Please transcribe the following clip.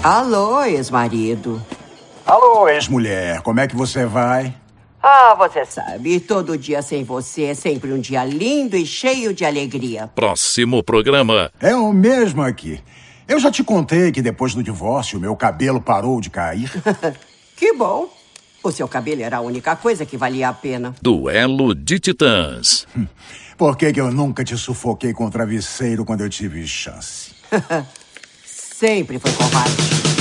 Alô, ex-marido. Alô, ex-mulher. Como é que você vai? Ah, você sabe, todo dia sem você é sempre um dia lindo e cheio de alegria. Próximo programa. É o mesmo aqui. Eu já te contei que depois do divórcio, meu cabelo parou de cair. Que bom. O seu cabelo era a única coisa que valia a pena. Duelo de Titãs. Por que eu nunca te sufoquei com o travesseiro quando eu tive chance? Sempre foi covarde.